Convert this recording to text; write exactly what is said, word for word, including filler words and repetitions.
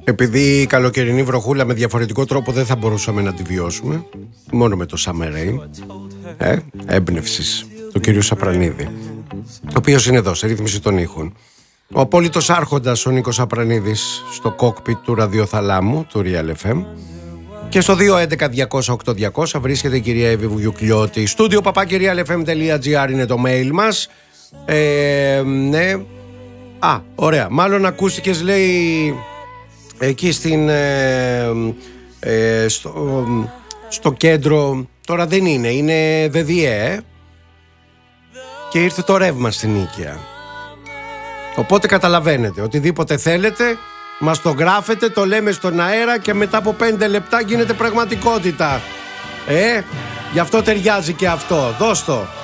Επειδή η καλοκαιρινή βροχούλα με διαφορετικό τρόπο δεν θα μπορούσαμε να τη βιώσουμε, μόνο με το Summer Rain, ε, έμπνευσης του κυρίου Σαπρανίδη, ο οποίος είναι εδώ σε ρύθμιση των ήχων. Ο απόλυτος άρχοντας ο Νίκος Σαπρανίδης στο κόκπιτ του ραδιοθαλάμου του Real εφ εμ. Και στο δύο έντεκα διακόσια οκτώ διακόσια βρίσκεται η κυρία Εύη Βουγιουκλιώτη. Στούντιο παπάκι real f m dot g r είναι το mail μας. Ε, ναι. Α, ωραία. Μάλλον ακούστηκες, λέει, εκεί στην, ε, ε, στο, στο κέντρο. Τώρα δεν είναι, είναι ΔΔΕ. Και ήρθε το ρεύμα στην Νίκαια. Οπότε καταλαβαίνετε, οτιδήποτε θέλετε μας το γράφετε, το λέμε στον αέρα και μετά από πέντε λεπτά γίνεται πραγματικότητα. Ε, γι' αυτό ταιριάζει και αυτό. Δώσ' το.